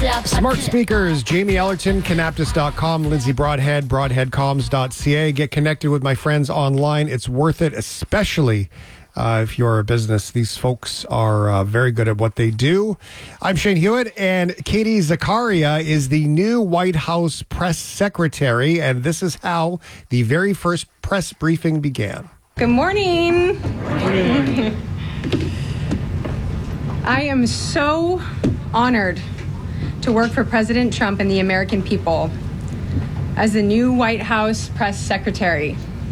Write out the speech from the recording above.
Smart speakers, Jamie Ellerton, Canaptus.com, Lindsay Broadhead, broadheadcoms.ca. Get connected with my friends online. It's worth it, especially if you're a business. These folks are very good at what they do. I'm Shane Hewitt, and Katie Zakaria is the new White House press secretary, and this is how the very first press briefing began. Good morning. I am so honored to work for President Trump and the American people as the new White House press secretary.